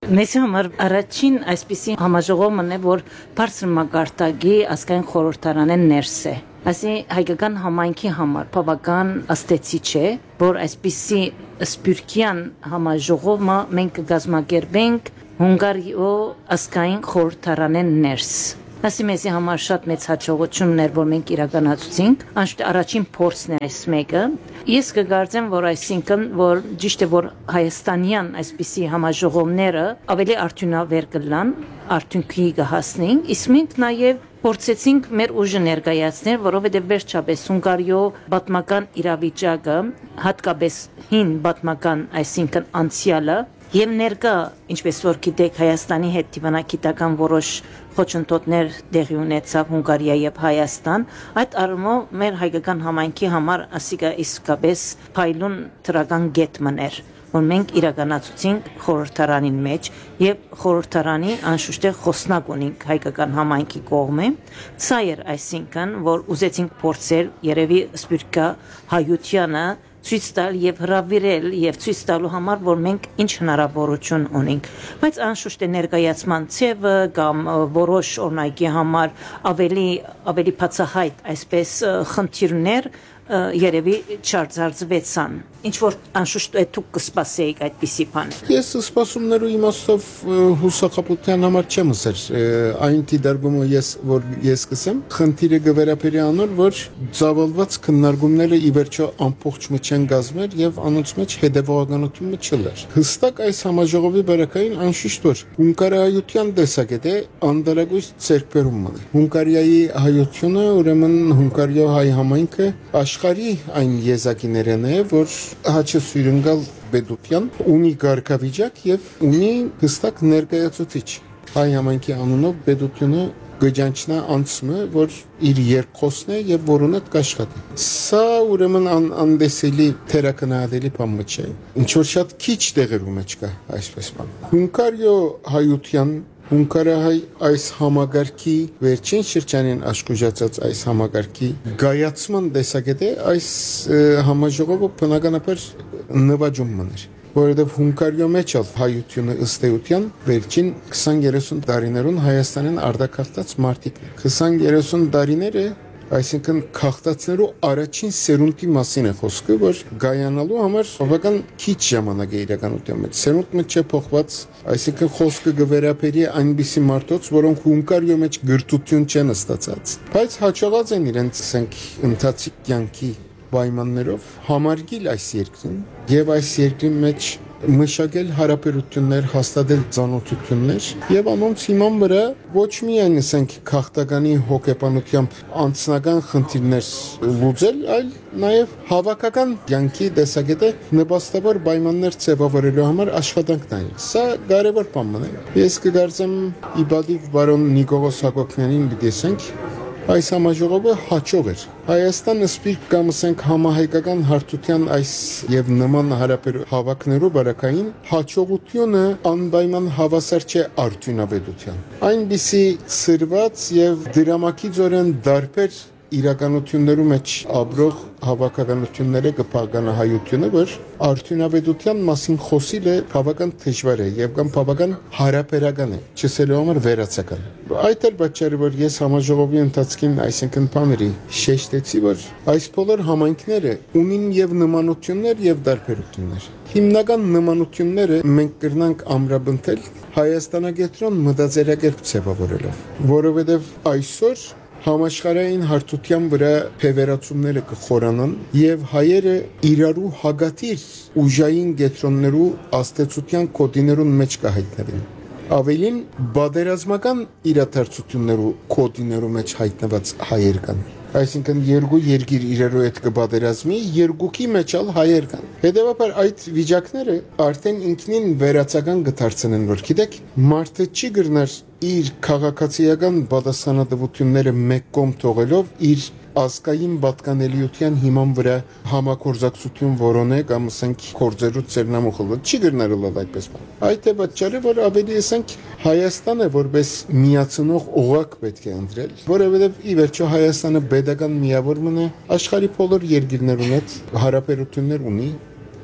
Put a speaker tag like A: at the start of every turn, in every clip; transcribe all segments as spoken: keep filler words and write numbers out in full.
A: Մեզ համար առաջին այսպիսի համաժողովն է, որ բարձր մակարդակի ազգային խորհրդարանեն ներս է։ Այսի հայկական համայնքի համար բավական աստեցի չէ, որ այսպիսի սպյուրքյան համաժողովը մենք կգազմագերբենք Հունգարիո ազգային խորհրդարանեն ներս։ Ասի մեզի համար շատ մեծ հաջողությունն էր, որ մենք իրականացուցինք, անշուշտ առաջին փորձն է այս մեկը։ Ես կգարձեմ, որ այսինքն, որ ճիշտ է, որ հայաստանյան այսպիսի համաժողովները ավելի արդյունավետ կլան, արդյունքի կհասնեն, իսկ մենք նաև փորձեցինք մեր ուժը ներկայացնել, որովհետև վերջապես Հունգարիո պատմական իրավիճակը, հատկապես հին պատմական, այսինքն անցյալը, Եվ ներկա, ինչպես որ գիտեք, Հայաստանի հետ դիվանագիտական որոշ խոչընդոտներ տեղի ունեցավ Հունգարիա եւ Հայաստան, այդ առումով մեր հայկական համայնքի համար ասիկա իսկապես փայլուն դրական գետ մներ, որ մենք իրականացուցինք խորհրդարանին մեջ եւ խորհրդարանի անշուշտ խոսնակ ունենք հայկական համայնքի կողմը, սա էր այսինքն, որ ուզեցինք փորձել երևի սպյուրքա հայությանը ցույց տալ եւ հրավիրել եւ ցույց տալու համար, որ մենք ինչ հնարավորություն ունենք, բայց անշուշտ է ներկայացման ցևը կամ որոշ օրինակի համար ավելի ավելի բացահայտ այսպես խնդիրներ երևի չարձարծվեցան, ինչ որ անշուշտ է դուք կսպասեիք այդպիսի բան։
B: Ես սպասումներու իմաստով հուսախապության համար չեմ ասել, այն դիտարկումը ես որ ես կսեմ, խնդիրը գվերապերի անոր, որ ծավալված քննարկումները ի վերջո ամբողջ մչեն գազմեր եւ անոնց մեջ հետեւողականությունը չլեր։ Հստակ այս համաժողովի բարակային անշուշտ որ հունգարահայության տեսակետ է անդրագույց ցերկբերումն է։ Հունգարիայի հայությունը, ուրեմն Հունգարիո հայ համայնքը աշխարհի այն եզակիներն է, որ հաճը սյուրընկալ բեդուտյան ունի կարգավիճակ եւ ունի հստակ ներկայացուցիչ։ Հայ համայնքի անունով բեդությունը գջանչնա անցումը, որ իր երկխոսն է եւ որոնը կաշխատի։ Սա ուրեմն անդեսելի թերակնահատելի բան չէ։ Ինչ որ շատ քիչ տեղերու մեջ կա այսպես բան։ Հունգարիո հայության Հունգարահայ այս համագարկի վերջին շրջանին աշխուժացած այս համագարկի գայացման տեսակետը այս համաժողովը բնականաբար նվաճումն էր, որովհետև Հունգարիո մեջ ալ հայությունը ըստ էության վերջին քսան-երեսուն տարիներուն Հայաստանին արտաքաղթած մարդիկ են։ քսան-երեսուն տարիները այսինքն քաղտածներու առաջին սերունդի մասին է խոսքը, որ գայանալու համար բավական քիչ ժամանակ է իրականության մեջ։ Սերունդը չէ փոխված, այսինքն խոսքը գվերապերի այնպիսի մարդոց, որոնք Հունգարիո մեջ գրթություն չեն ստացած, բայց հաջողած են իրենց ասենք ընթացիկ կյանքի պայմաններով համարգիլ այս երկրին եւ այս երկրի մեջ մշակել հարաբերություններ, հաստատել ծանոթություններ եւ անոնց հիման վրա ոչ միայն ասենք քաղաքտականի հոգեբանությամբ անձնական խնդիրներ լուծել, այլ նաեւ հավաքական կյանքի տեսակետը նպաստավոր պայմաններ ձևավորելու համար աշխատանք նայել։ Սա կարևոր բան է։ Ես կգործեմ իբադիվ բարոն Նիկողոս Հակոբյանին դիտենք այս համաժողովը հաջող էր։ Հայաստանը սպիրտ կամ ասենք համահայկական հարթության այս եւ նման հարաբեր հավաքներու բարակային հաջողությունը անպայման հավասար չէ արդյունավետության։ Այնպիսի սրված եւ դրամակիցորեն դարբեր իրականություններու մեջ ապրող հավաքականությունները կփականահայությունը, որ արդյունավետության մասին խոսիլը բավական դժվար է եւ կամ բավական հարաբերական է, չսելով համար վերացական։ Այդ էլ պատճառը, որ ես համաժողովի ընթացքին, այսինքն բաների շեշտեցի, որ այս բոլոր համայնքները ունին եւ նմանություններ եւ տարբերություններ։ Հիմնական նմանությունները մենք կրնանք ամրապնդել Հայաստանագետրոն մտածելակերպ ձևավորելով, որովհետեւ այսօր համաշխարհային հարթության վրա փեվերացումները կխորանան եւ հայերը իրարու հագատիր ուժային գետրոններու աստեցության կոդիներուն մեջ կհայտնվեն։ Ավելին բادرազմական իրադարձություններու կոդիներու մեջ հայտնված հայեր կան։ Այսինքն երկու երկիր իրարու հետ կբادرազմի, երկուքի մեջ ալ հայեր կան։ Հետևաբար այդ վիճակները արդեն ինքնին վերացական կդարձնեն, որ գիտեք, մարդը չի գրնար իր քաղաքացիական պատասխանատվությունները մեկ կողմ թողելով իր ազգային պատկանելիության հիման վրա համագործակցություն որոնե կամ ասենք կորձերու ծերնամուխը չի գրնարել այդպես բան։ Այդ է պատճառը, որ ավելի ասենք Հայաստանը որպես միացնող օղակ պետք է ընտրել, որովհետև ի վերջո Հայաստանը պետական միավորումն է աշխարհի բոլոր երկրներուն հետ հարաբերություններ ունի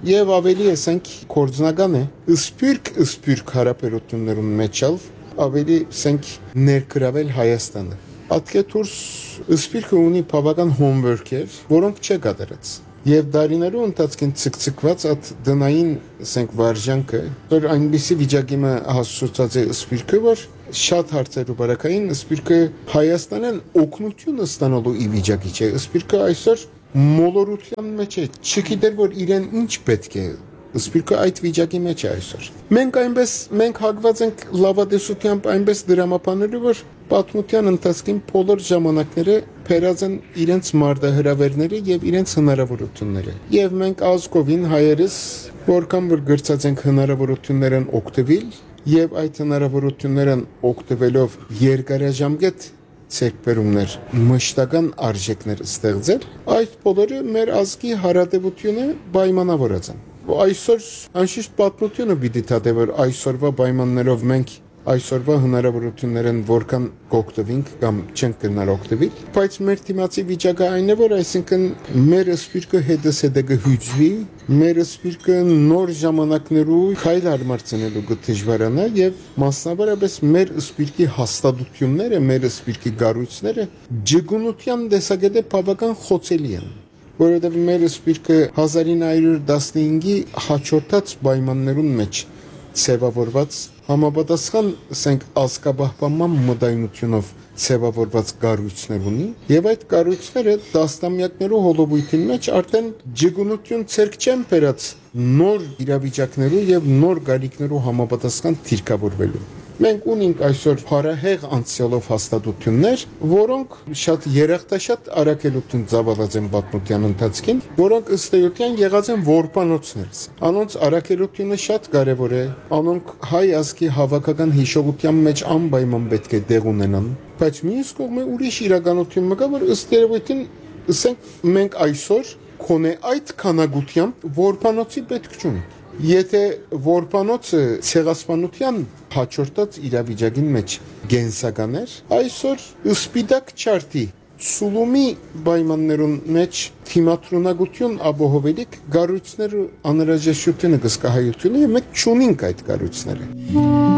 B: եւ ավելի ասենք կորձնական է սպիրկ սպիրկ հարաբերություններում մեջալ ավելի ասենք ներգրավել Հայաստանը Ատկետուրս սպիրկը ունի բավական homework-եր, որոնք չկատարած։ Եվ դարիներու ընթացքին ցկցկված այդ դնային, ասենք, վարժանքը, որ այնպիսի վիճակի մը հասցուցած է սպիրկը, որ շատ հարցերու բարակային սպիրկը Հայաստանեն օգնությունը ստանալու ի վիճակի չէ։ Սպիրկը այսօր մոլորության մեջ է, չգիտեր որ իրեն ինչ պետք է Սպիրկը այդ վիճակի մեջ է այսօր։ Մենք այնպես մենք հագված ենք լավադեսությամբ այնպես դրամապաներով, որ պատմության ընթացքին բոլոր ժամանակները փերած են իրենց մարդահրավերները եւ իրենց հնարավորությունները։ Եվ մենք ազգովին հայերս որքան որ գրծած ենք հնարավորություններն օգտվել եւ այդ հնարավորություններն օգտվելով երկարաժամկետ ցերկբերումներ, մշտական արժեքներ ստեղծել, այդ բոլորը մեր ազգի հարատեվությունը պայմանավորած են։ Այսօր անշիշտ պատմությունը պիտի թատե որ այսօրվա պայմաններով մենք այսօրվա հնարավորություններն որքան կօգտվենք կամ չենք գնալ օգտվել, բայց մեր դիմացի վիճակը այն է որ այսինքն մեր սպիրկը հետս հետը կհյուծվի, մեր սպիրկը նոր ժամանակներու քայլ արմարցնելու կդժվարանա եւ մասնավորապես մեր սպիրկի հաստատությունները, մեր սպիրկի գառույցները ջգունության տեսակետը բավական խոցելի են որովհետև մեր սպիրկը հազար ինը հարյուր տասնհինգի հաջորդած պայմաններուն մեջ ցևավորված համապատասխան ասենք ազգապահպանման մոդայնությունով ցևավորված կառույցներ ունի եւ այդ կառույցները տասնամյակներու հոլովույթին մեջ արդեն ջգունություն ցերկ չեն բերած նոր իրավիճակներու եւ նոր գալիքներու համապատասխան թիրքավորվելու Մենք ունենք այսօր հարահեղ անցյալով հաստատություններ, որոնք շատ երախտաշատ արակելություն ծավալած են պատմության ընթացքին, որոնք ըստ էության եղած են որբանոցներ։ Անոնց արակելությունը շատ կարևոր է, անոնք հայ ազգի հավաքական հիշողության մեջ անպայման պետք է տեղ ունենան, բայց մյուս կողմը ուրիշ իրականություն մը կա, որ ըստ երևույթին, ասենք, մենք այսօր քոնե այդ քանակությամբ որբանոցի պետք չունենք։ Եթե որբանոցը ցեղասպանության հաջորդած իրավիճակին մեջ գենսական էր, այսօր սպիտակ չարտի սուլումի պայմաններուն մեջ թիմատրոնագություն ապահովելիք գառույցները անհրաժեշտությունը կսկահայությունը եւ մենք չունենք այդ գառույցները։